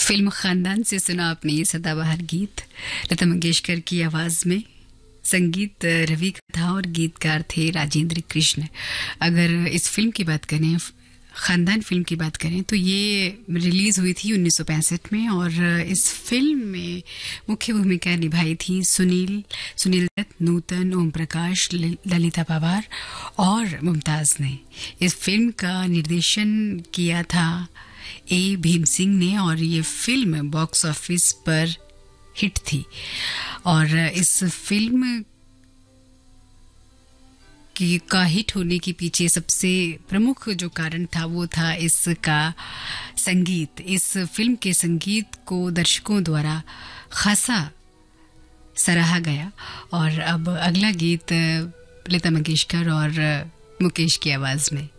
Film खानदान से सुना आपने ये सदाबहार गीत लता मंगेशकर की आवाज में। संगीत रवि का था और गीतकार थे राजेंद्र कृष्ण। अगर इस फिल्म की बात करें, खानदान फिल्म की बात करें, तो ये रिलीज हुई थी 1965 में और इस फिल्म में मुख्य भूमिका निभाई थी सुनील दत्त, नूतन, ओम प्रकाश, ललिता पवार और मुमताज ने। इस फिल्म का निर्देशन किया था ए भीम सिंह ने और ये फिल्म बॉक्स ऑफिस पर हिट थी। और इस फिल्म का हिट होने के पीछे सबसे प्रमुख जो कारण था वो था इसका संगीत। इस फिल्म के संगीत को दर्शकों द्वारा खासा सराहा गया। और अब अगला गीत लता मंगेशकर और मुकेश की आवाज में।